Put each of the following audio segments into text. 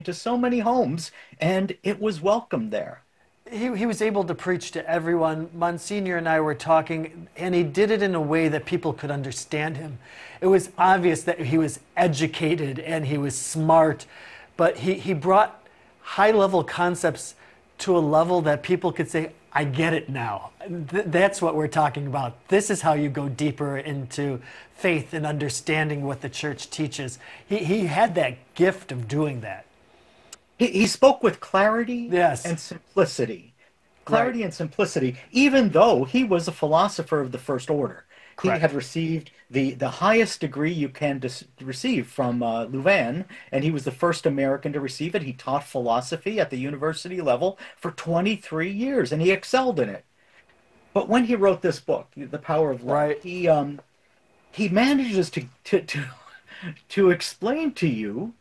to so many homes, and it was welcome there. He was able to preach to everyone. Monsignor and I were talking, and he did it in a way that people could understand him. It was obvious that he was educated and he was smart, but he brought high level concepts to a level that people could say, I get it now. That's what we're talking about. This is how you go deeper into faith and understanding what the church teaches. He had that gift of doing that. He spoke with clarity Yes, and simplicity. right, Clarity and simplicity, even though he was a philosopher of the first order. He had correct. received the highest degree you can receive from Louvain, and he was the first American to receive it. He taught philosophy at the university level for 23 years, and he excelled in it. But when he wrote this book, The Power of Love, Right. he manages to explain to you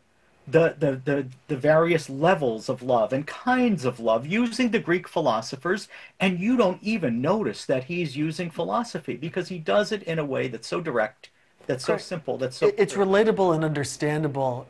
the various levels of love and kinds of love using the Greek philosophers, and you don't even notice that he's using philosophy because he does it in a way that's so direct, that's so Correct. simple, that's so It's clear. relatable and understandable.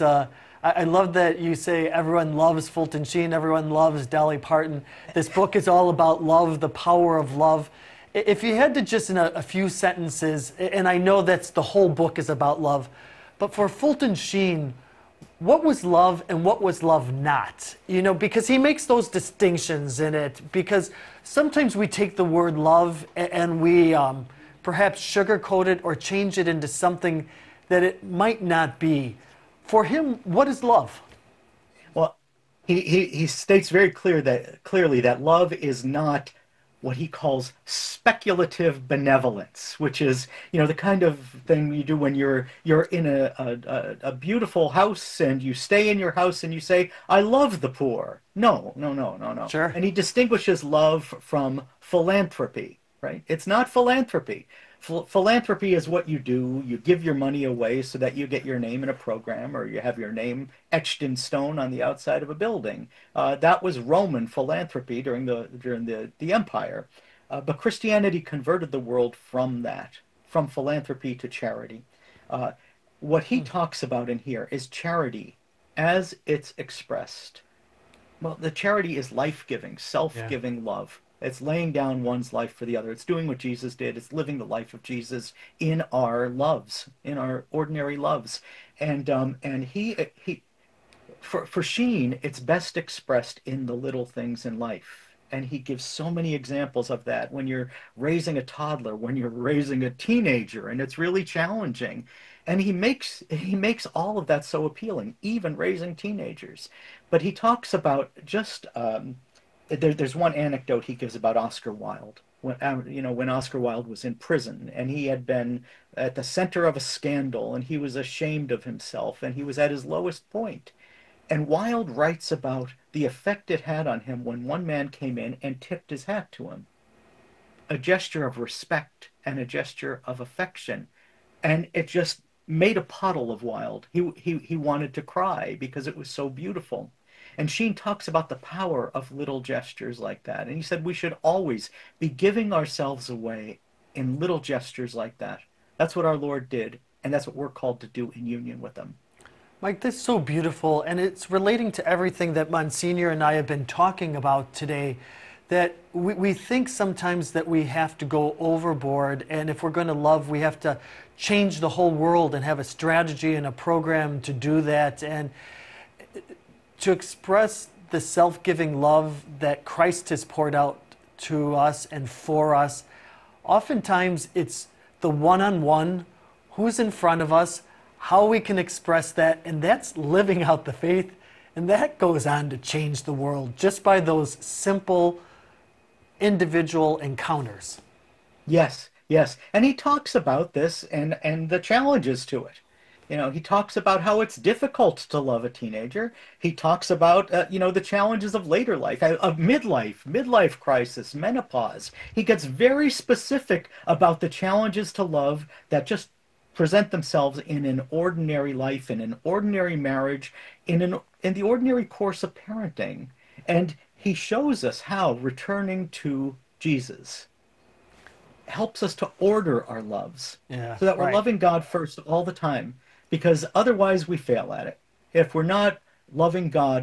I love that you say everyone loves Fulton Sheen, everyone loves Dolly Parton. This book is all about love, the power of love. If you had to just in a few sentences, and I know that's the whole book is about love, but for Fulton Sheen, what was love and what was love not? You know, because he makes those distinctions in it. Because sometimes we take the word love and we perhaps sugarcoat it or change it into something that it might not be. For him, what is love? Well, he states very clearly that love is not what he calls speculative benevolence, which is, the kind of thing you do when you're in a beautiful house and you stay in your house and you say, I love the poor. No, no, no, no, no. Sure. And he distinguishes love from philanthropy, right? It's not philanthropy. Philanthropy is what you do. You give your money away so that you get your name in a program or you have your name etched in stone on the outside of a building. That was Roman philanthropy during the empire. But Christianity converted the world from that, from philanthropy to charity. Uh, what he talks about in here is charity as it's expressed. Well, the charity is life-giving, Yeah. self-giving love. It's laying down one's life for the other. It's doing what Jesus did. It's living the life of Jesus in our loves, in our ordinary loves. And he for Sheen, it's best expressed in the little things in life. And he gives so many examples of that when you're raising a toddler, when you're raising a teenager, and it's really challenging. And he makes all of that so appealing, even raising teenagers. But he talks about just there's one anecdote he gives about Oscar Wilde. When Oscar Wilde was in prison and he had been at the center of a scandal and he was ashamed of himself and he was at his lowest point. And Wilde writes about the effect it had on him when one man came in and tipped his hat to him, a gesture of respect and a gesture of affection. And it just made a puddle of Wilde. He wanted to cry because it was so beautiful. And Sheen talks about the power of little gestures like that. And he said we should always be giving ourselves away in little gestures like that. That's what our Lord did, and that's what we're called to do in union with Him. Mike, this is so beautiful, and it's relating to everything that Monsignor and I have been talking about today. That we think sometimes that we have to go overboard, and if we're going to love, we have to change the whole world and have a strategy and a program to do that. And to express the self giving love that Christ has poured out to us and for us, oftentimes it's the one on one, who's in front of us, how we can express that, and that's living out the faith. And that goes on to change the world just by those simple individual encounters. Yes, yes. And he talks about this and the challenges to it. He talks about how it's difficult to love a teenager. He talks about the challenges of later life, of midlife crisis, menopause. He gets very specific about the challenges to love that just present themselves in an ordinary life, in an ordinary marriage, in the ordinary course of parenting. And he shows us how returning to Jesus helps us to order our loves Yeah, so that we're right. loving God first all the time, because otherwise we fail at it. If we're not loving God